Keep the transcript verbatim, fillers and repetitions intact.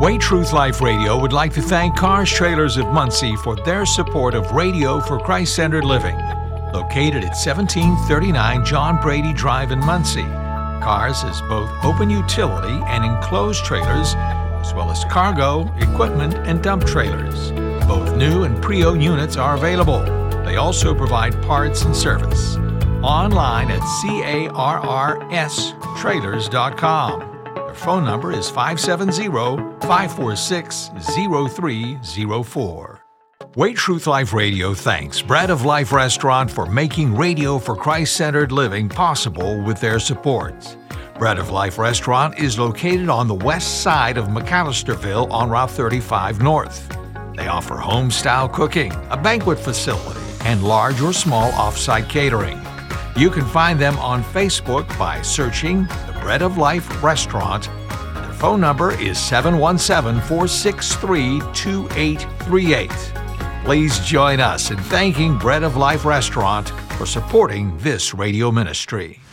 Way Truth Life Radio would like to thank Cars Trailers of Muncie for their support of Radio for Christ-Centered Living. Located at seventeen thirty-nine John Brady Drive in Muncie, Cars has both open utility and enclosed trailers, as well as cargo, equipment, and dump trailers. Both new and pre-owned units are available. They also provide parts and service. Online at cars trailers dot com. Their phone number is five seven zero, five four six, zero three zero four. Way Truth Life Radio thanks Bread of Life Restaurant for making Radio for Christ-Centered Living possible with their support. Bread of Life Restaurant is located on the west side of McAllisterville on Route thirty-five North. They offer home-style cooking, a banquet facility, and large or small off-site catering. You can find them on Facebook by searching the Bread of Life Restaurant. Their phone number is seven one seven, four six three, two eight three eight. Please join us in thanking Bread of Life Restaurant for supporting this radio ministry.